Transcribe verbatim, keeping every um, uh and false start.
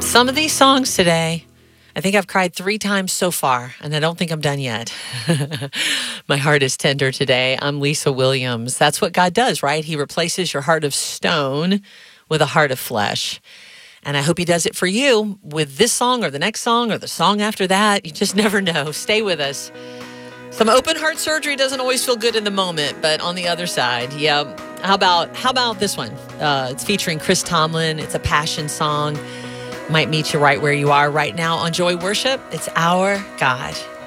Some of these songs today, I think I've cried three times so far, and I don't think I'm done yet. My heart is tender today. I'm Lisa Williams. That's what God does, right? He replaces your heart of stone with a heart of flesh. And I hope he does it for you with this song or the next song or the song after that. You just never know. Stay with us. Some open heart surgery doesn't always feel good in the moment, but on the other side, yeah. How about how about this one? Uh, it's featuring Chris Tomlin. It's a passion song. Might meet you right where you are right now on Joy Worship. It's Our God.